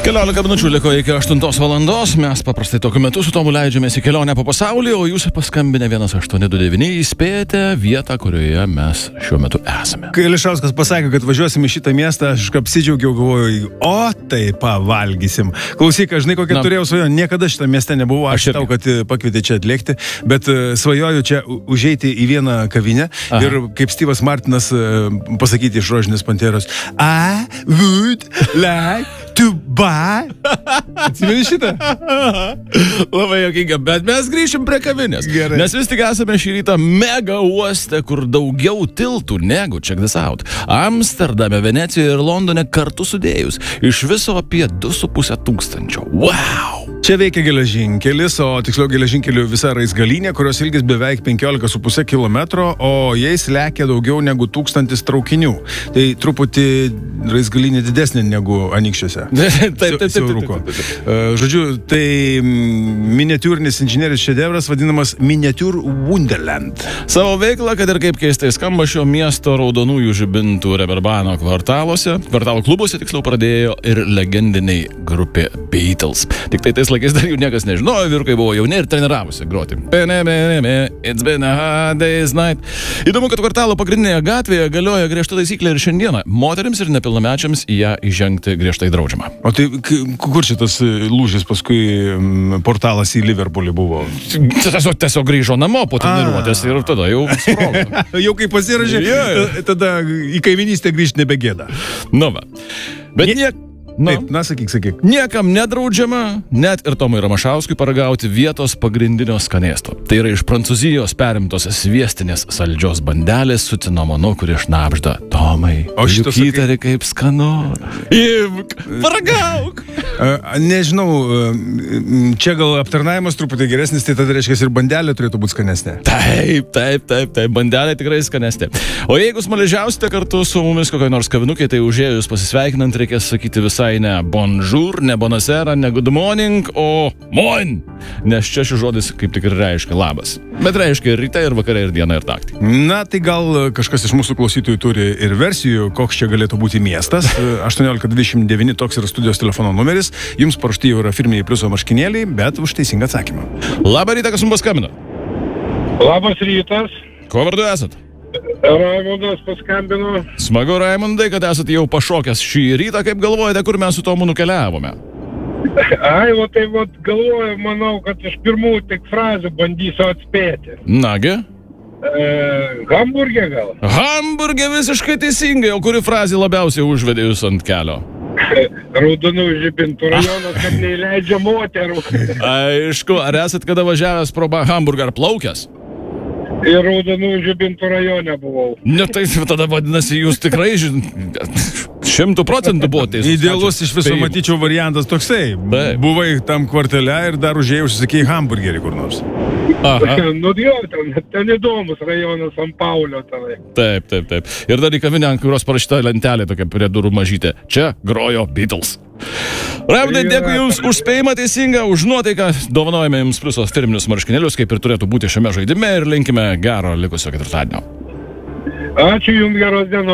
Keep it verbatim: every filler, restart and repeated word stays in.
Keliolika minučių liko iki aštuntos valandos. Mes paprastai tokiu metu su Tomu leidžiamės į kelionę po pasaulį, o jūs paskambinę vienas aštuoni du devyni įspėjate vietą, kurioje mes šiuo metu esame. Kai Lišauskas pasakė, kad važiuosim į šitą miestą, aš apsidžiaugiau, galvoju, o tai pavalgysim. Klausyk, aš žinai, kokią Na. turėjau svajonę, niekada šitą mieste nebuvo, aš Aš tau, kad pakvietė čia atlėkti, bet uh, svajoju čia u- užeiti į vieną kavinę Aha. ir kaip Styvas Martinas uh, pasakyti iš Rožinės Panteros, I would like to buy. Atsimeni šitą? Labai jokinga, bet mes grįšim prie kavinės. Gerai. Nes vis tik esame šį rytą mega uoste, kur daugiau tiltų negu, check this out, Amsterdame, Venecijoje ir Londone kartu sudėjus. Iš viso apie du su puse tūkstančio. Wow! Čia veikia geležinkelis, o tiksliau geležinkelių visa raizgalynė, kurios ilgis beveik penkiolika su puse kilometro, o jais lekia daugiau negu tūkstantis traukinių. Tai truputį raizgalynė didesnė negu Anykščiuose. Taip, taip, taip, Siauruko. taip, taip, taip. E, Žodžiu, tai mm, miniatiūrinis inžinierijos šedevras vadinamas Miniature Wonderland. Savo veiklą, kad ir kaip keistai skamba, šio miesto raudonųjų žibintų Reverbano kvartaluose, kvartalų klubuose tiksliau pradėjo ir legendiniai grupė Beatles. Tik tai tais laikais dar jų niekas nežinojo, vyrukai buvo jauni ir treniravosi groti. It's been a hard day's night. Įdomu, kad kvartalo pagrindinėje gatvėje galioja griežta taisyklė ir šiandieną. Moterims ir nepilnamečiams į ją įžengti griežtai draudžiama. O tai k- kur šitas e, lūžis paskui mm, portalas į Liverpoolį buvo? Tiesiog, tiesiog grįžo namo po treniruotės ir tada jau sprogo. Jau kai pasiražė, Jo, jo. ta- tada į kaiminystę grįžti nebegėda. Nu va. Bet Nie- niek... Na, Taip, na sakyk, sakyk. niekam nedraudžiama, net ir Tomui Ramašauskui paragauti vietos pagrindinio skanėsto. Tai yra iš Prancūzijos perimtos sviestinės saldžios bandelės su cinamonu, kuri šnabžda. Tomai, O šitas juk įtari kaip skanu. Imk, paragauk. A, Nežinau, e, čia gal aptarnavimas truputį geresnis, tai tada reiškia ir bandelė turėtų būti skanesnė. Taip, taip, taip, taip, bandelė tikrai skanesnė. O jeigu smaližiausite kartu su mumis kokioj nors kavinukė, tai užėjus pasisveikinant reikės sakyti visai ne bonjour, ne bonasera, ne good morning, o moin. Nes čia šis žodis kaip tik ir reiškia labas. Bet reiškia ir ryte, ir vakare, ir dieną, ir naktį. Na, tai gal kažkas iš mūsų klausytojų turi ir versijų, koks čia galėtų būti miestas. aštuoniolika dvidešimt devyni toks yra studijos telefono numeris. Jums parašti jau yra firminiai pliuso marškinėliai, bet už teisingą atsakymą. Labą rytą, kas jums paskambino. Labas rytas, Kuo vardu esat? Raimondas paskambino. Smagu, Raimondai, kad esat jau pašokęs šį rytą. Kaip galvojate, kur mes su Tomu nukeliavome? Ai, o tai vat galvoju, manau, kad iš pirmų tik frazių bandysiu atspėti. Nagi? E, Hamburgė gal? Hamburgė visiškai teisingai, o kuri frazė labiausiai užvedė jūs ant kelio? Raudonų žibintų rajonas, kad neįleidžia moterų. Aišku, ar esat kada važiavęs pro Ba- Hamburgą ar plaukęs? Ir raudonų žibintų rajone buvau. Ne, tai tada vadinasi, jūs tikrai žin... šimtų procentų buvo teisus. Idealus Ačiū. iš viso Tai- matyčiau variantas toksai. Taip. Buvai tam kvartale ir dar užėjai užsisakėjai hamburgerį kur nors. Aha, Nu jo, ten, ten įdomus rajonas San Paulio tenai. taip, taip, taip. Ir dar į kavinę, ant kurios parašyta lentelė tokia prie durų mažytė. Čia grojo Beatles. Raimondai, dėkui Jums už spėjimą teisingą, už nuotaiką. Dovanojame Jums pliusos firminius marškinėlius, kaip ir turėtų būti šiame žaidime, ir linkime gero likusio ketvirtadienio. Ačiū Jums, geros dienos.